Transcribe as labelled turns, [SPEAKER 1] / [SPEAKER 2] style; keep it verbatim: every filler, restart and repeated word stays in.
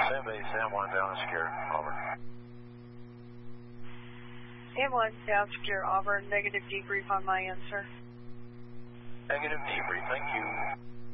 [SPEAKER 1] Sam Bay, Sam one down secure. Over.
[SPEAKER 2] Sam one down secure. Over. Negative debrief on my end, sir.
[SPEAKER 1] Negative debrief. Thank you.